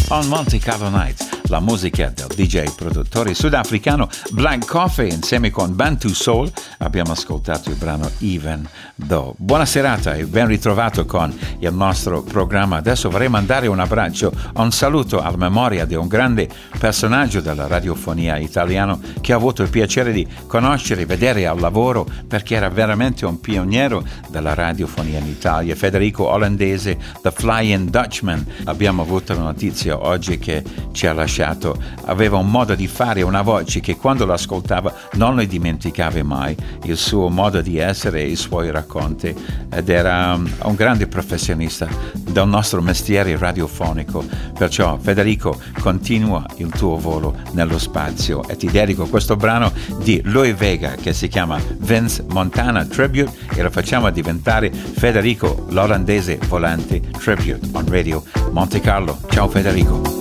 on Monte Carlo Nights, la musica del DJ produttore sudafricano Black Coffee insieme con Bantu Soul. Abbiamo ascoltato il brano Even Though. Buona serata e ben ritrovato con il nostro programma. Adesso vorrei mandare un abbraccio, un saluto alla memoria di un grande personaggio della radiofonia italiana che ho avuto il piacere di conoscere e vedere al lavoro, perché era veramente un pioniere della radiofonia in Italia, Federico Olandese, The Flying Dutchman. Abbiamo avuto la notizia oggi che ci ha lasciato. Aveva un modo di fare, una voce che quando lo ascoltava non lo dimenticavi mai, il suo modo di essere e i suoi racconti, ed era un grande professionista del nostro mestiere radiofonico. Perciò Federico, continua il tuo volo nello spazio e ti dedico questo brano di Louie Vega che si chiama Vince Montana Tribute e lo facciamo diventare Federico l'Olandese Volante Tribute on Radio Monte Carlo. Ciao Federico.